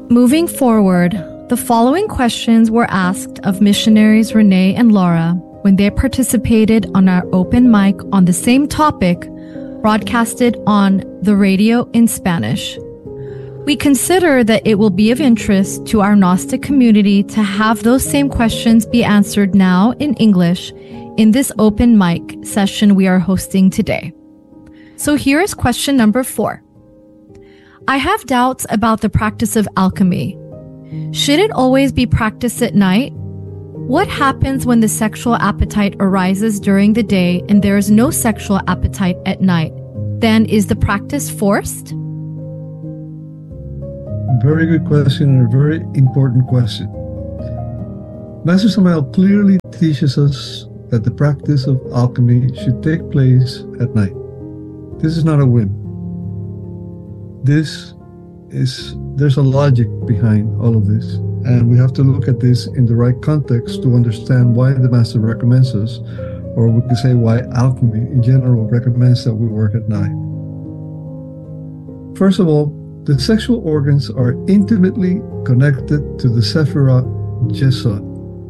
Moving forward, the following questions were asked of missionaries Renee and Laura when they participated on our open mic on the same topic, broadcasted on the radio in Spanish. We consider that it will be of interest to our Gnostic community to have those same questions be answered now in English in this open mic session we are hosting today. So here is question number 4. I have doubts about the practice of alchemy. Should it always be practiced at night? What happens when the sexual appetite arises during the day and there is no sexual appetite at night? Then is the practice forced? Very good question and a very important question. Master Samael clearly teaches us that the practice of alchemy should take place at night. This is not a whim. There's a logic behind all of this, and we have to look at this in the right context to understand why the Master recommends us, or we could say why alchemy in general recommends that we work at night. First of all, the sexual organs are intimately connected to the Sephirah Yesod.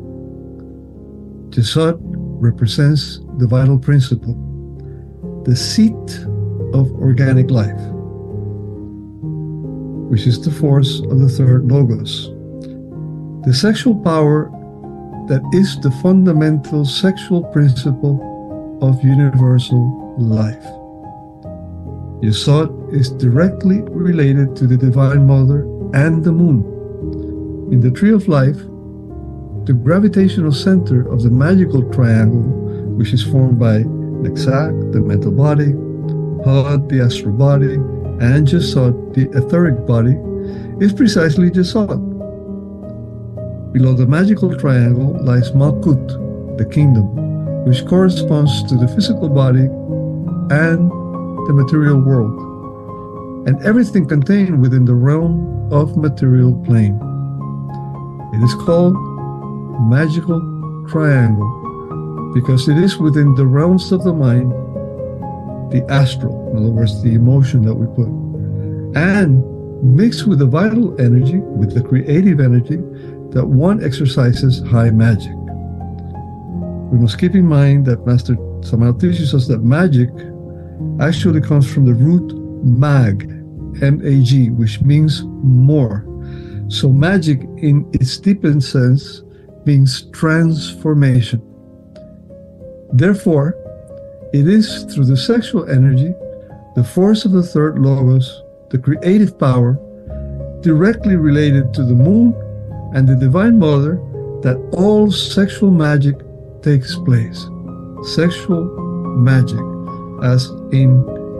Yesod represents the vital principle, the seat of organic life, which is the force of the third logos. The sexual power that is the fundamental sexual principle of universal life. Yesod is directly related to the Divine Mother and the moon. In the Tree of Life, the gravitational center of the magical triangle, which is formed by Nexak, the mental body, Hod, the astral body, and Yesod, the etheric body, is precisely Yesod. Below the magical triangle lies Malkut, the kingdom, which corresponds to the physical body and the material world, and everything contained within the realm of material plane. It is called magical triangle because it is within the realms of the mind, the astral, in other words, the emotion that we put, and mixed with the vital energy, with the creative energy, that one exercises high magic. We must keep in mind that Master Samael teaches us that magic actually comes from the root mag, M-A-G, which means more. So magic in its deepest sense means transformation. Therefore, it is through the sexual energy, the force of the third logos, the creative power, directly related to the moon and the Divine Mother, that all sexual magic takes place. Sexual magic, as in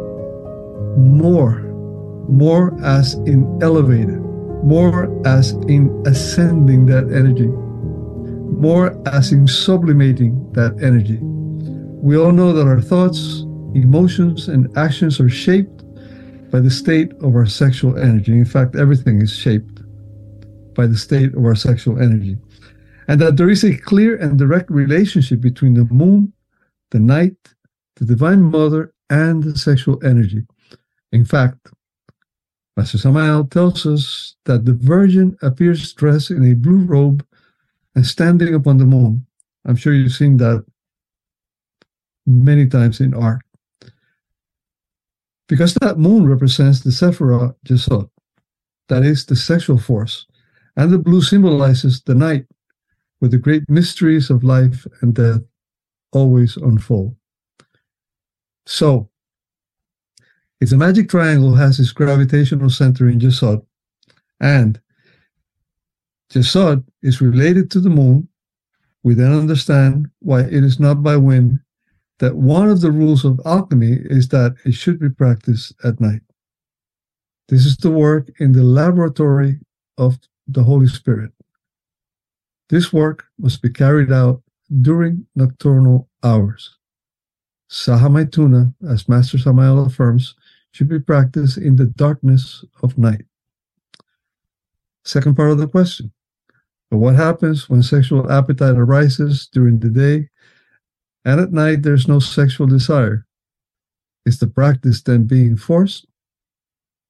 more as in elevated, more as in ascending that energy, more as in sublimating that energy. We all know that our thoughts, emotions, and actions are shaped by the state of our sexual energy. In fact, everything is shaped by the state of our sexual energy. And that there is a clear and direct relationship between the moon, the night, the Divine Mother, and the sexual energy. In fact, Master Samael tells us that the Virgin appears dressed in a blue robe and standing upon the moon. I'm sure you've seen that many times in art. Because that moon represents the Sephirah Yesod, that is the sexual force, and the blue symbolizes the night, where the great mysteries of life and death always unfold. So, if the magic triangle has its gravitational center in Yesod, and Yesod is related to the moon, we then understand why it is not by whim that one of the rules of alchemy is that it should be practiced at night. This is the work in the laboratory of the Holy Spirit. This work must be carried out during nocturnal hours. Saha Maituna, as Master Samael affirms, should be practiced in the darkness of night. Second part of the question. But what happens when sexual appetite arises during the day and at night there's no sexual desire? Is the practice then being forced?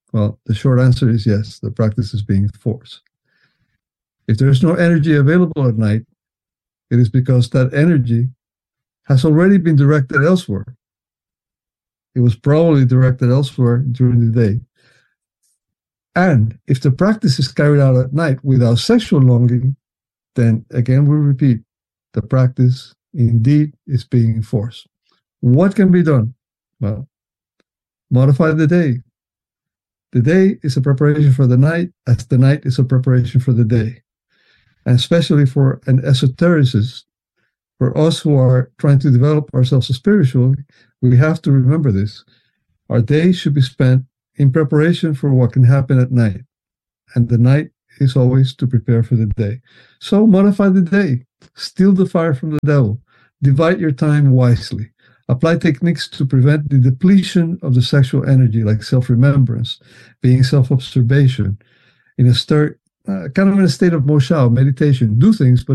Well, the short answer is yes, the practice is being forced. If there is no energy available at night, it is because that energy has already been directed elsewhere. It was probably directed elsewhere during the day. And if the practice is carried out at night without sexual longing, then again we repeat, the practice indeed is being forced. What can be done? Well, modify the day. The day is a preparation for the night, as the night is a preparation for the day. And especially for an esotericist, for us who are trying to develop ourselves spiritually, we have to remember this. Our day should be spent in preparation for what can happen at night. And the night is always to prepare for the day. So modify the day. Steal the fire from the devil. Divide your time wisely. Apply techniques to prevent the depletion of the sexual energy, like self-remembrance, being self-observation, in a kind of in a state of moshao, meditation. Do things, but